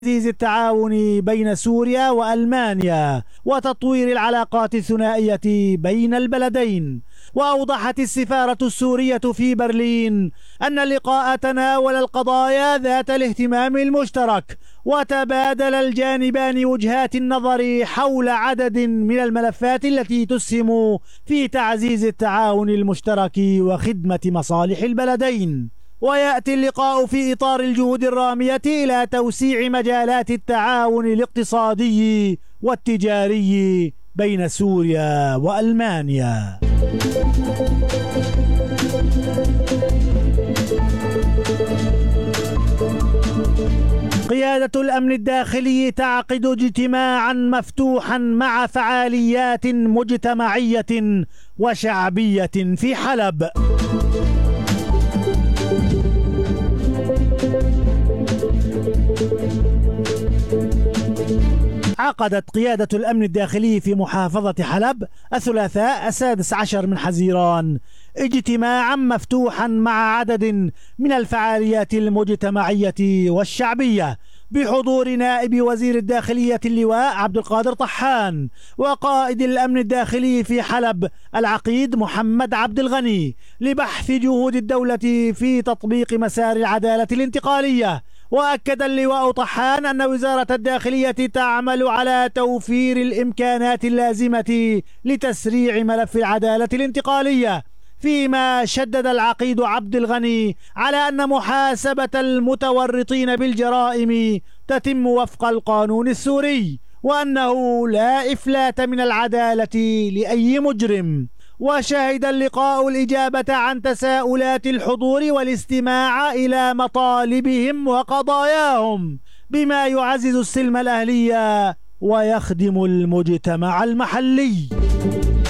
تعزيز التعاون بين سوريا وألمانيا وتطوير العلاقات الثنائية بين البلدين. وأوضحت السفارة السورية في برلين أن اللقاء تناول القضايا ذات الاهتمام المشترك، وتبادل الجانبان وجهات النظر حول عدد من الملفات التي تسهم في تعزيز التعاون المشترك وخدمة مصالح البلدين. ويأتي اللقاء في إطار الجهود الرامية إلى توسيع مجالات التعاون الاقتصادي والتجاري بين سوريا وألمانيا. قيادة الأمن الداخلي تعقد اجتماعا مفتوحا مع فعاليات مجتمعية وشعبية في حلب. عقدت قيادة الأمن الداخلي في محافظة حلب الثلاثاء 16 من حزيران اجتماعا مفتوحا مع عدد من الفعاليات المجتمعية والشعبية بحضور نائب وزير الداخلية اللواء عبد القادر طحان، وقائد الأمن الداخلي في حلب العقيد محمد عبد الغني، لبحث جهود الدولة في تطبيق مسار العدالة الانتقالية. وأكد اللواء طحان أن وزارة الداخلية تعمل على توفير الإمكانات اللازمة لتسريع ملف العدالة الانتقالية، فيما شدد العقيد عبد الغني على أن محاسبة المتورطين بالجرائم تتم وفق القانون السوري، وأنه لا إفلات من العدالة لأي مجرم. وشهد اللقاء الإجابة عن تساؤلات الحضور والاستماع إلى مطالبهم وقضاياهم، بما يعزز السلم الأهلي ويخدم المجتمع المحلي.